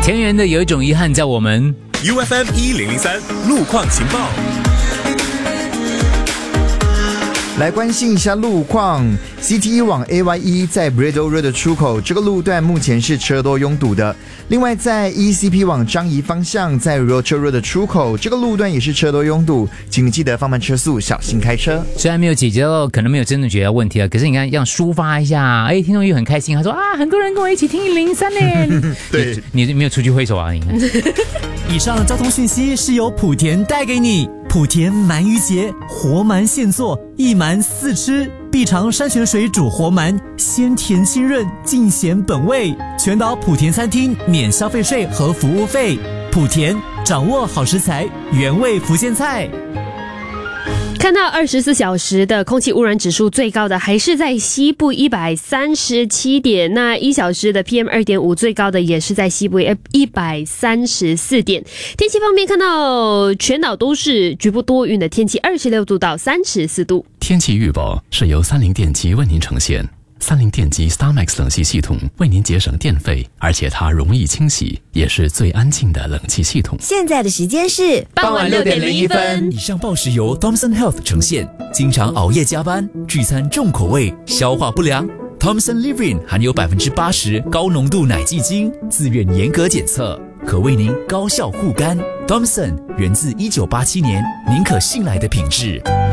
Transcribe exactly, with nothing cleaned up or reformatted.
田园的有一种遗憾在我们 U F M 一零零三路况情报。 来关心一下路况 ，C T 一往 A Y 一在 Bredo Road 的出口，这个路段目前是车多拥堵的。另外，在 E C P 往樟宜方向，在 Rochor Road 的出口，这个路段也是车多拥堵，请你记得放慢车速，小心开车。 虽然没有解决到，可能没有真的解决到问题了，可是你看，这样抒发一下，哎，听众又很开心，他说啊，很多人跟我一起听一零三呢。 对， 你没有出去挥手啊？你看。 以上交通讯息是由莆田带给你。莆田鳗鱼节，活鳗现做，一鳗四吃，必尝山泉水煮活鳗，鲜甜清润，尽显本味。全岛莆田餐厅免消费税和服务费。莆田掌握好食材，原味福建菜。 看到二十四小时的空气污染指数最高的还是在西部一百三十七点，那一小时的 P M 二点五 最高的也是在西部一百三十四点。天气方面，看到全岛都是局部多云的天气，二十六度到三十四度。 天气预报是由三菱电机为您呈现。三菱电机 StarMax 冷气系统为您节省电费，而且它容易清洗，也是最安静的冷气系统。 现在的时间是傍晚六点零一分。 以上报时由 Thomson Health 呈现。经常熬夜加班，聚餐重口味，消化不良。Thomson Livrin 含有百分之八十高浓度奶基精，自愿严格检测，可为您高效护肝。Thomson 源自一九八七年，您可信赖的品质。